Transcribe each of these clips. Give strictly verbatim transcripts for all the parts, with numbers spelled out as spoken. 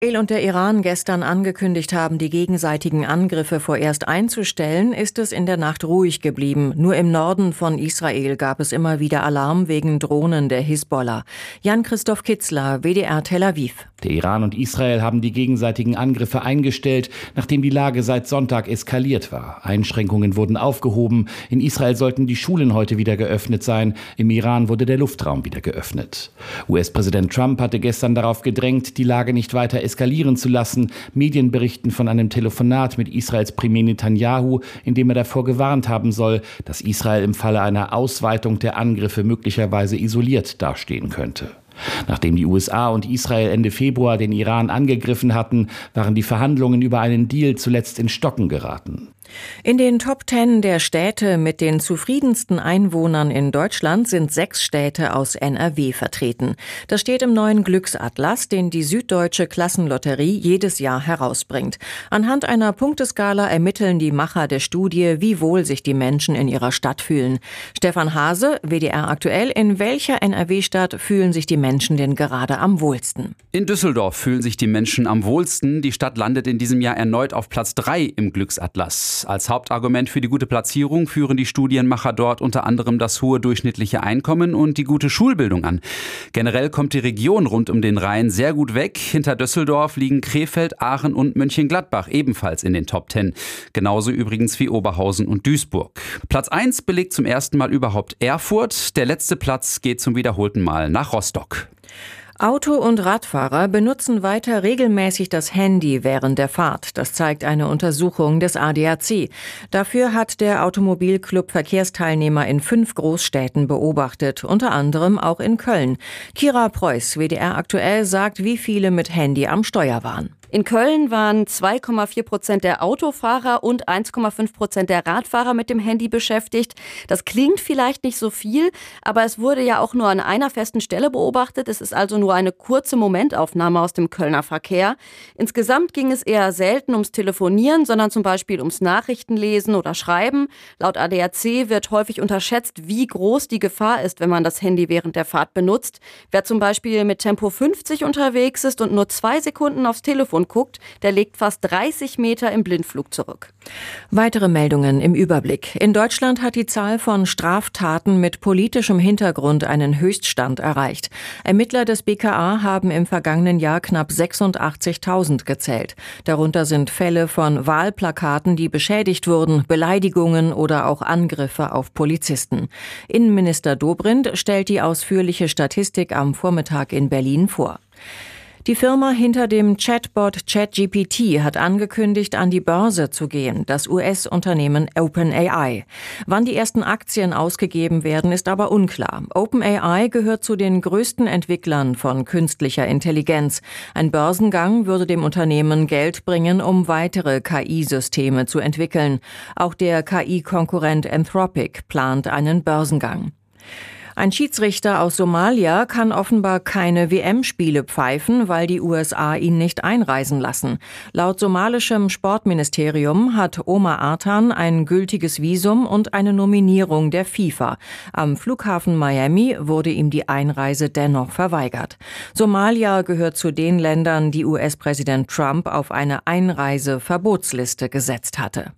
Israel und der Iran gestern angekündigt haben, die gegenseitigen Angriffe vorerst einzustellen, ist es in der Nacht ruhig geblieben. Nur im Norden von Israel gab es immer wieder Alarm wegen Drohnen der Hisbollah. Jan-Christoph Kitzler, W D R Tel Aviv. Der Iran und Israel haben die gegenseitigen Angriffe eingestellt, nachdem die Lage seit Sonntag eskaliert war. Einschränkungen wurden aufgehoben. In Israel sollten die Schulen heute wieder geöffnet sein. Im Iran wurde der Luftraum wieder geöffnet. U S-Präsident Trump hatte gestern darauf gedrängt, die Lage nicht weiter eskalieren zu lassen. Medien berichten von einem Telefonat mit Israels Premier Netanyahu, in dem er davor gewarnt haben soll, dass Israel im Falle einer Ausweitung der Angriffe möglicherweise isoliert dastehen könnte. Nachdem die U S A und Israel Ende Februar den Iran angegriffen hatten, waren die Verhandlungen über einen Deal zuletzt in Stocken geraten. In den Top Ten der Städte mit den zufriedensten Einwohnern in Deutschland sind sechs Städte aus N R W vertreten. Das steht im neuen Glücksatlas, den die Süddeutsche Klassenlotterie jedes Jahr herausbringt. Anhand einer Punkteskala ermitteln die Macher der Studie, wie wohl sich die Menschen in ihrer Stadt fühlen. Stefan Hase, W D R aktuell, in welcher N R W-Stadt fühlen sich die Menschen denn gerade am wohlsten? In Düsseldorf fühlen sich die Menschen am wohlsten. Die Stadt landet in diesem Jahr erneut auf Platz drei im Glücksatlas. Als Hauptargument für die gute Platzierung führen die Studienmacher dort unter anderem das hohe durchschnittliche Einkommen und die gute Schulbildung an. Generell kommt die Region rund um den Rhein sehr gut weg. Hinter Düsseldorf liegen Krefeld, Aachen und Mönchengladbach ebenfalls in den Top Ten. Genauso übrigens wie Oberhausen und Duisburg. Platz eins belegt zum ersten Mal überhaupt Erfurt. Der letzte Platz geht zum wiederholten Mal nach Rostock. Auto- und Radfahrer benutzen weiter regelmäßig das Handy während der Fahrt. Das zeigt eine Untersuchung des A D A C. Dafür hat der Automobilclub Verkehrsteilnehmer in fünf Großstädten beobachtet, unter anderem auch in Köln. Kira Preuß, W D R aktuell, sagt, wie viele mit Handy am Steuer waren. In Köln waren zwei Komma vier Prozent der Autofahrer und eins Komma fünf Prozent der Radfahrer mit dem Handy beschäftigt. Das klingt vielleicht nicht so viel, aber es wurde ja auch nur an einer festen Stelle beobachtet. Es ist also nur eine kurze Momentaufnahme aus dem Kölner Verkehr. Insgesamt ging es eher selten ums Telefonieren, sondern zum Beispiel ums Nachrichtenlesen oder Schreiben. Laut A D A C wird häufig unterschätzt, wie groß die Gefahr ist, wenn man das Handy während der Fahrt benutzt. Wer zum Beispiel mit Tempo fünfzig unterwegs ist und nur zwei Sekunden aufs Telefon guckt, der legt fast dreißig Meter im Blindflug zurück. Weitere Meldungen im Überblick. In Deutschland hat die Zahl von Straftaten mit politischem Hintergrund einen Höchststand erreicht. Ermittler des B K A haben im vergangenen Jahr knapp sechsundachtzigtausend gezählt. Darunter sind Fälle von Wahlplakaten, die beschädigt wurden, Beleidigungen oder auch Angriffe auf Polizisten. Innenminister Dobrindt stellt die ausführliche Statistik am Vormittag in Berlin vor. Die Firma hinter dem Chatbot ChatGPT hat angekündigt, an die Börse zu gehen, das U S-Unternehmen OpenAI. Wann die ersten Aktien ausgegeben werden, ist aber unklar. OpenAI gehört zu den größten Entwicklern von künstlicher Intelligenz. Ein Börsengang würde dem Unternehmen Geld bringen, um weitere K I-Systeme zu entwickeln. Auch der K I-Konkurrent Anthropic plant einen Börsengang. Ein Schiedsrichter aus Somalia kann offenbar keine W M-Spiele pfeifen, weil die U S A ihn nicht einreisen lassen. Laut somalischem Sportministerium hat Omar Artan ein gültiges Visum und eine Nominierung der FIFA. Am Flughafen Miami wurde ihm die Einreise dennoch verweigert. Somalia gehört zu den Ländern, die U S-Präsident Trump auf eine Einreiseverbotsliste gesetzt hatte.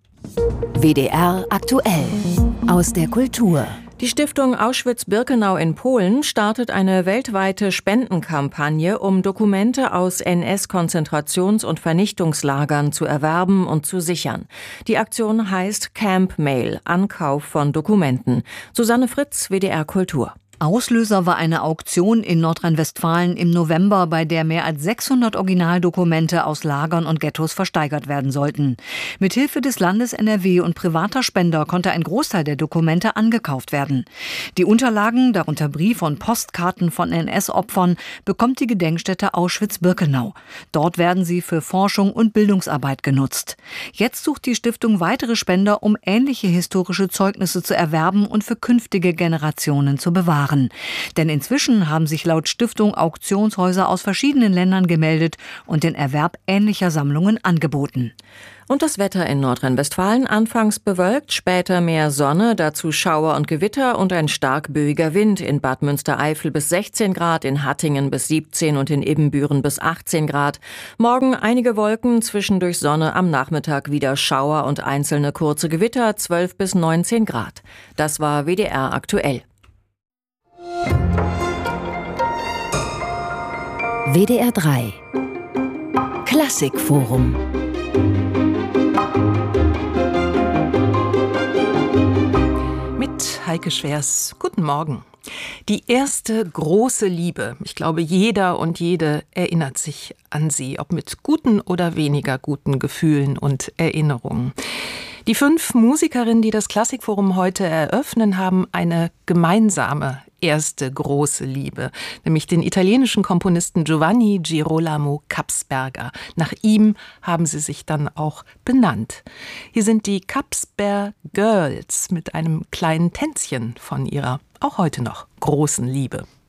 W D R aktuell aus der Kultur. Die Stiftung Auschwitz-Birkenau in Polen startet eine weltweite Spendenkampagne, um Dokumente aus N S-Konzentrations- und Vernichtungslagern zu erwerben und zu sichern. Die Aktion heißt Camp Mail, Ankauf von Dokumenten. Susanne Fritz, W D R Kultur. Auslöser war eine Auktion in Nordrhein-Westfalen im November, bei der mehr als sechshundert Originaldokumente aus Lagern und Ghettos versteigert werden sollten. Mithilfe des Landes N R W und privater Spender konnte ein Großteil der Dokumente angekauft werden. Die Unterlagen, darunter Brief- und Postkarten von N S-Opfern, bekommt die Gedenkstätte Auschwitz-Birkenau. Dort werden sie für Forschung und Bildungsarbeit genutzt. Jetzt sucht die Stiftung weitere Spender, um ähnliche historische Zeugnisse zu erwerben und für künftige Generationen zu bewahren. sparen. Denn inzwischen haben sich laut Stiftung Auktionshäuser aus verschiedenen Ländern gemeldet und den Erwerb ähnlicher Sammlungen angeboten. Und das Wetter in Nordrhein-Westfalen: anfangs bewölkt, später mehr Sonne, dazu Schauer und Gewitter und ein stark böiger Wind. In Bad Münstereifel bis sechzehn Grad, in Hattingen bis siebzehn und in Ibbenbüren bis achtzehn Grad. Morgen einige Wolken, zwischendurch Sonne, am Nachmittag wieder Schauer und einzelne kurze Gewitter, zwölf bis neunzehn Grad. Das war W D R aktuell. W D R drei Klassikforum. Heike Schwers, guten Morgen. Die erste große Liebe. Ich glaube, jeder und jede erinnert sich an sie, ob mit guten oder weniger guten Gefühlen und Erinnerungen. Die fünf Musikerinnen, die das Klassikforum heute eröffnen, haben eine gemeinsame erste große Liebe, nämlich den italienischen Komponisten Giovanni Girolamo Kapsberger. Nach ihm haben sie sich dann auch benannt. Hier sind die Kapsberg Girls mit einem kleinen Tänzchen von ihrer auch heute noch großen Liebe.